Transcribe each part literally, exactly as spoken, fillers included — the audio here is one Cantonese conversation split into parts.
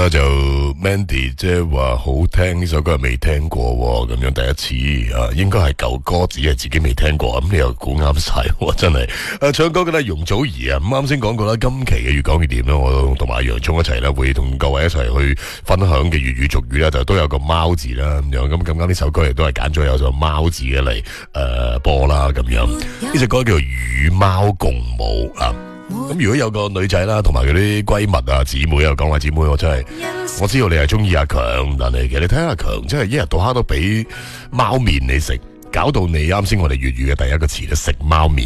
就 Mandy 即係話好聽呢首歌係未聽過咁樣第一次啊，應該係舊歌，只係自己未聽過，咁你又估啱晒，真係。誒，唱歌嘅咧容祖兒啊，咁啱先講過啦，今期嘅越講越掂啦，我同埋洋蔥一齊咧會同各位一齊去分享嘅粵語俗語咧，就都有個貓字啦咁樣，咁咁啱呢首歌亦都係揀咗有首貓字嘅嚟誒播啦咁樣，呢隻歌叫做與貓共舞啊。咁如果有個女仔啦，同埋佢啲閨蜜啊、姊妹啊，講話姊妹，我真係我知道你係中意阿強，但係其實你睇下阿強，真係一日到黑都俾貓面你食，搞到你啱先我哋粵語嘅第一個詞咧食貓面。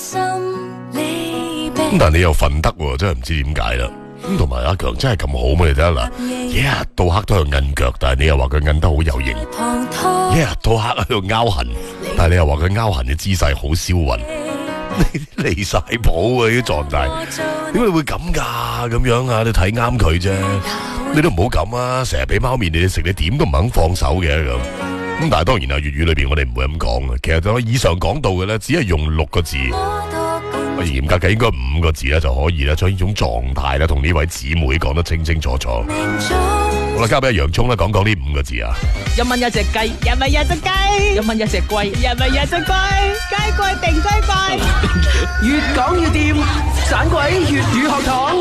咁但係你又瞓得，真係唔知點解啦。咁同埋阿強真係咁好咩？你睇下嗱，一日到黑都喺度摁腳，但係你又話佢摁得好有型；一日到黑喺度拗痕，但係你又話佢拗痕嘅姿勢好銷魂。你離晒譜啊！啲狀態，點解你會咁噶？咁樣啊？你睇啱佢啫，你都唔好咁啊！成日俾貓面你哋食，你點都唔肯放手嘅咁。咁但係當然啊，粵語裏邊我哋唔會咁講啊。其實我以上講到嘅咧，只係用六個字，嚴格嘅應該五個字咧就可以啦，將呢種狀態咧同呢位姊妹講得清清楚楚。好啦，交俾阿洋蔥啦，講講呢五個字啊！ 一蚊一隻雞，一蚊一隻雞，一蚊一隻龜，一蚊一隻龜，雞貴定雞貴，越講越掂，盞鬼粵語學堂。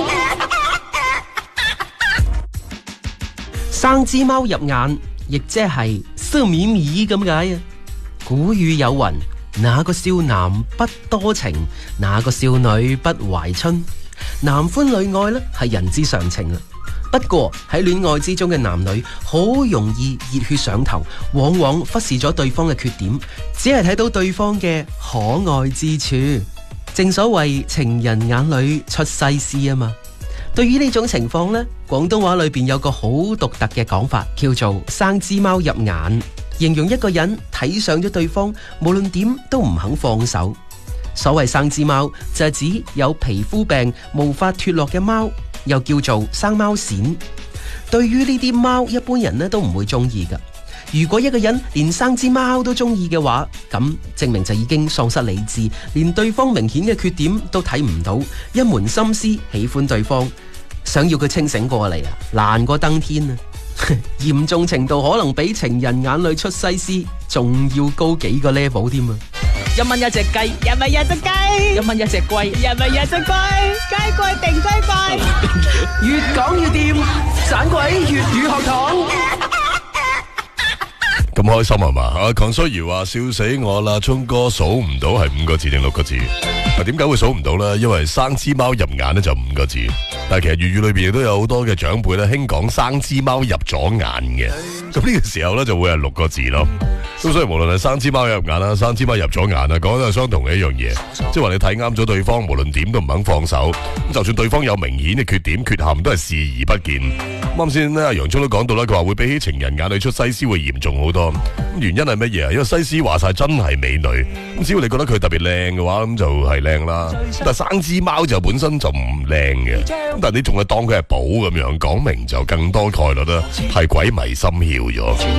生隻貓入眼，亦即係色咪咪咁解啊！古語有云：哪個少男不多情，哪個少女不懷春。男歡女愛呢係人之常情啦。不過喺戀愛之中嘅男女好容易熱血上頭，往往忽視咗對方嘅缺點，只係睇到對方嘅可愛之處。正所謂情人眼裏出西施啊嘛。對於呢種情況呢，廣東話裏邊有個好獨特嘅講法，叫做生隻貓入眼，形容一個人睇上咗對方，無論點都唔肯放手。所謂生隻貓就係指有皮膚病無法脫落嘅貓，又叫做生貓癬。對於呢啲貓，一般人呢都唔會中意噶。如果一個人連生隻貓都中意嘅話，咁證明就已經喪失理智，連對方明顯嘅缺點都睇唔到，一門心思喜歡對方，想要佢清醒過嚟啊，難過登天啊！嚴重程度可能比情人眼裏出西施仲要高幾個 level 添啊！ 一蚊一隻雞，一蚊一隻雞，一蚊一隻龜，一蚊一隻龜，雞貴定雞貴，越講越掂，盞鬼粵語學堂。 咁開心係嘛？阿強衰兒話笑死我啦！聰哥數唔到係五個字定六個字？啊，點解會數唔到呢？因為生隻貓入眼呢就五個字，但係其實粵語裏邊亦都有好多嘅長輩咧興講生隻貓入咗眼嘅，咁呢個時候咧就會係六個字咯。咁所以無論係生隻貓入眼啦，生隻貓入咗眼啊，講都係相同嘅一樣嘢，即係話你睇啱咗對方，無論點都唔肯放手，咁就算對方有明顯嘅缺點缺陷，都係視而不見。啱先咧，阿洋蔥都講到啦，佢話會比起情人眼裏出西施會嚴重好多。原因係乜嘢啊？因為西施話晒真係美女，咁只要你覺得佢特別靚嘅話，咁就係靚啦。但係生隻貓就本身就唔靚嘅，咁但係你仲係當佢係寶咁樣，講明就更多概率啦，係鬼迷心竅咗。